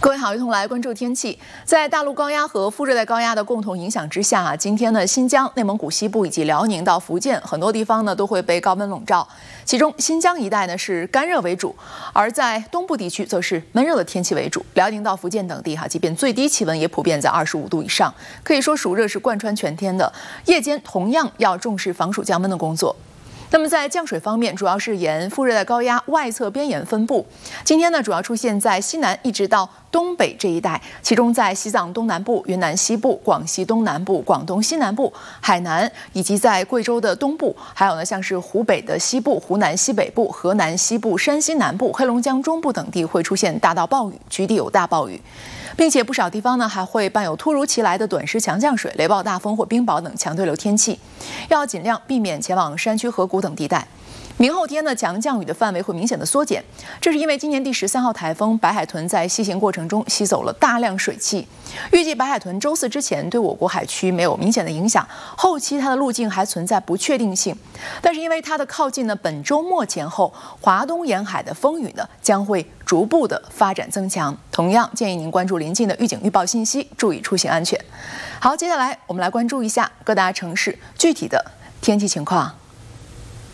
各位好，一同来关注天气。在大陆高压和副热带高压的共同影响之下今天呢，新疆、内蒙古西部以及辽宁到福建很多地方呢都会被高温笼罩。其中新疆一带呢是干热为主，而在东部地区则是闷热的天气为主。辽宁到福建等地即便最低气温也普遍在25度以上，可以说暑热是贯穿全天的。夜间同样要重视防暑降温的工作。那么在降水方面，主要是沿副热带高压外侧边沿分布。今天呢，主要出现在西南一直到东北这一带，其中在西藏东南部、云南西部、广西东南部、广东西南部、海南，以及在贵州的东部，还有呢像是湖北的西部、湖南西北部、河南西部、山西南部、黑龙江中部等地会出现大到暴雨，局地有大暴雨，并且不少地方呢还会伴有突如其来的短时强降水、雷暴大风或冰雹等强对流天气，要尽量避免前往山区河谷等地带。明后天呢，强降雨的范围会明显的缩减，这是因为今年第13号台风白海豚在西行过程中吸走了大量水汽。预计白海豚周4之前对我国海区没有明显的影响，后期它的路径还存在不确定性。但是因为它的靠近呢，本周末前后，华东沿海的风雨呢将会逐步的发展增强。同样建议您关注临近的预警预报信息，注意出行安全。好，接下来我们来关注一下各大城市具体的天气情况。